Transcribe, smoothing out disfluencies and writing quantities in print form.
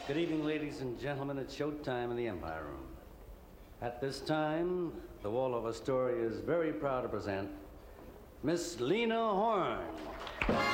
Good evening, ladies and gentlemen. It's showtime in the Empire Room. At this time, the Waldorf Astoria is very proud to present Miss Lena Horne.